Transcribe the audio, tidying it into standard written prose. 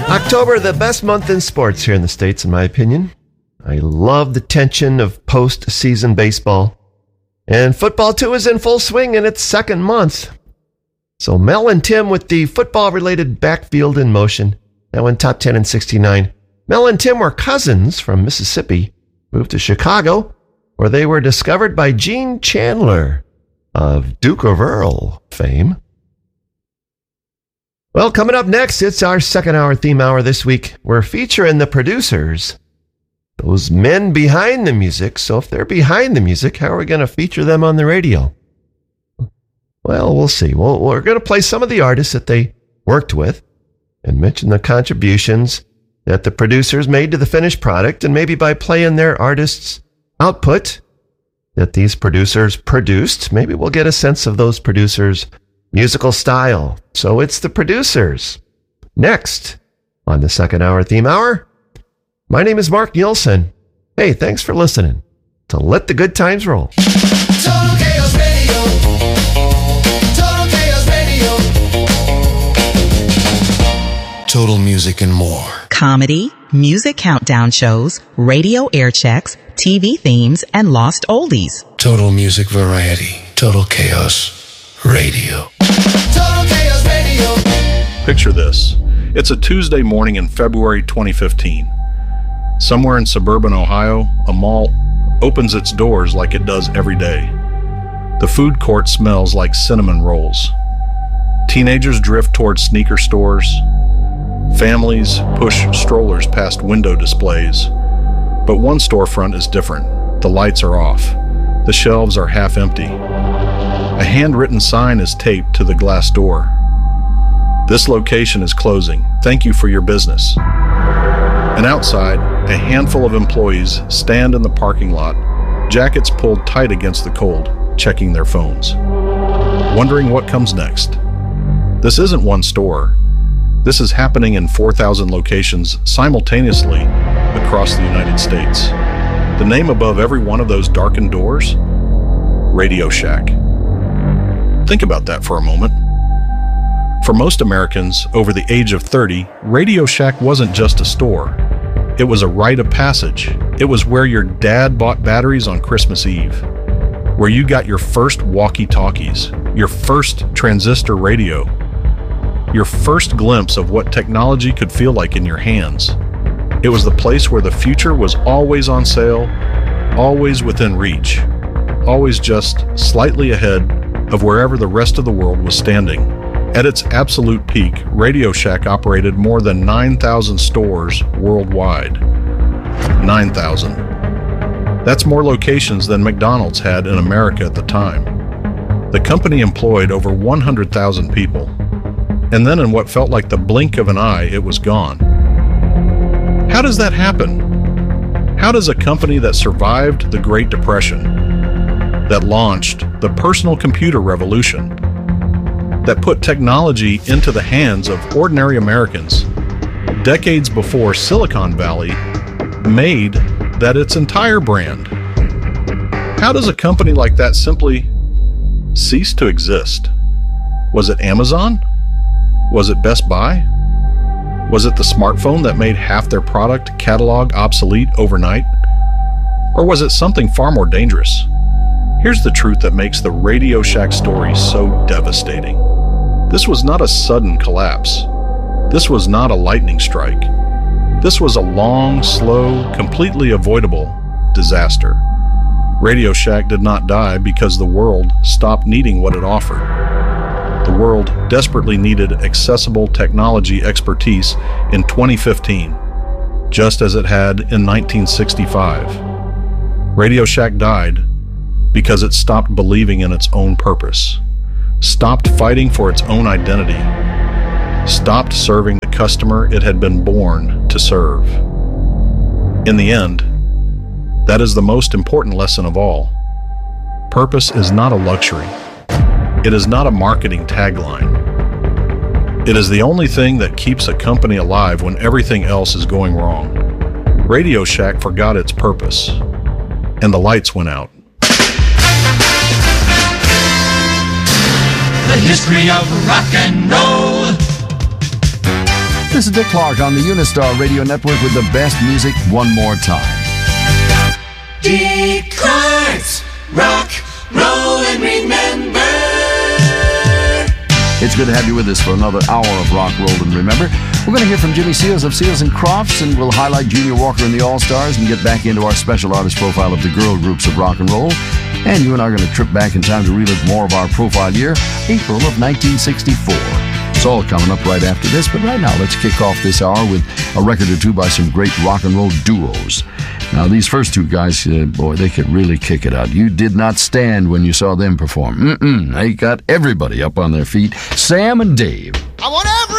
October, the best month in sports here in the States, in my opinion. I love the tension of post-season baseball. And football, too, is in full swing in its second month. So Mel and Tim with the football-related backfield in motion. Now in Top 10 and 69. Mel and Tim were cousins from Mississippi, moved to Chicago, where they were discovered by Gene Chandler of Duke of Earl fame. Well, coming up next, it's our second hour theme hour this week. We're featuring the producers, those men behind the music. So if they're behind the music, how are we going to feature them on the radio? Well, we'll see. We're going to play some of the artists that they worked with and mention the contributions that the producers made to the finished product. And maybe by playing their artists' output that these producers produced, maybe we'll get a sense of those producers' musical style. So it's the producers. Next on the second hour theme hour, my name is Mark Nielsen. Hey, thanks for listening to Let the Good Times Roll. Total Chaos Radio. Total Chaos Radio. Total music and more. Comedy, music countdown shows, radio air checks, TV themes, and lost oldies. Total music variety. Total Chaos Radio. Total Chaos Radio. Picture this. It's a Tuesday morning in February 2015. Somewhere in suburban Ohio, a mall opens its doors like it does every day. The food court smells like cinnamon rolls. Teenagers drift towards sneaker stores. Families push strollers past window displays. But one storefront is different. The lights are off. The shelves are half empty. A handwritten sign is taped to the glass door. This location is closing. Thank you for your business. And outside, a handful of employees stand in the parking lot, jackets pulled tight against the cold, checking their phones, wondering what comes next. This isn't one store. This is happening in 4,000 locations simultaneously across the United States. The name above every one of those darkened doors? Radio Shack. Think about that for a moment. For most Americans over the age of 30, Radio Shack wasn't just a store. It was a rite of passage. It was where your dad bought batteries on Christmas Eve, where you got your first walkie-talkies, your first transistor radio, your first glimpse of what technology could feel like in your hands. It was the place where the future was always on sale, always within reach, always just slightly ahead of wherever the rest of the world was standing. At its absolute peak, Radio Shack operated more than 9,000 stores worldwide. 9,000. That's more locations than McDonald's had in America at the time. The company employed over 100,000 people. And then in what felt like the blink of an eye, it was gone. How does that happen? How does a company that survived the Great Depression, that launched the personal computer revolution, that put technology into the hands of ordinary Americans decades before Silicon Valley made that its entire brand? How does a company like that simply cease to exist? Was it Amazon? Was it Best Buy? Was it the smartphone that made half their product catalog obsolete overnight? Or was it something far more dangerous? Here's the truth that makes the Radio Shack story so devastating. This was not a sudden collapse. This was not a lightning strike. This was a long, slow, completely avoidable disaster. Radio Shack did not die because the world stopped needing what it offered. The world desperately needed accessible technology expertise in 2015, just as it had in 1965. Radio Shack died because it stopped believing in its own purpose, stopped fighting for its own identity, stopped serving the customer it had been born to serve. In the end, that is the most important lesson of all. Purpose is not a luxury. It is not a marketing tagline. It is the only thing that keeps a company alive when everything else is going wrong. Radio Shack forgot its purpose, and the lights went out. The history of rock and roll. This is Dick Clark on the Unistar Radio Network with the best music one more time. Dick Clark's Rock, Roll, and Remember. It's good to have you with us for another hour of Rock, Roll, and Remember. We're going to hear from Jimmy Seals of Seals and Crofts, and we'll highlight Junior Walker and the All-Stars and get back into our special artist profile of the girl groups of rock and roll. And you and I are going to trip back in time to relive more of our profile year, April of 1964. It's all coming up right after this, but right now let's kick off this hour with a record or two by some great rock and roll duos. Now, these first two guys, boy, they could really kick it out. You did not stand when you saw them perform. They got everybody up on their feet. Sam and Dave. I want every